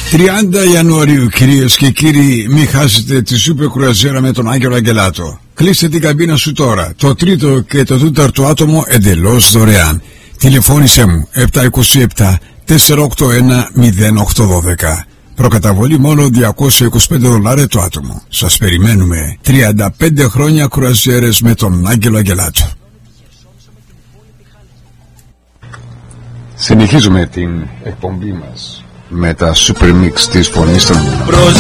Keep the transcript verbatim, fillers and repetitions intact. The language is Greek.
τριάντα Ιανουαρίου, κυρίες και κύριοι, μην χάσετε τη σούπερ κρουαζιέρα με τον Άγγελο Αγγελάτο. Κλείστε την καμπίνα σου τώρα. Το τρίτο και το τέταρτο άτομο εντελώς δωρεάν. Τηλεφώνησέ μου επτά δύο επτά τέσσερα οκτώ ένα μηδέν οκτώ ένα δύο. Προκαταβολή μόνο διακόσια είκοσι πέντε δολάρια το άτομο. Σας περιμένουμε. τριάντα πέντε χρόνια κρουαζιέρες με τον Άγγελο Αγγελάτο. Συνεχίζουμε την εκπομπή μας με τα Super Mix της φωνής των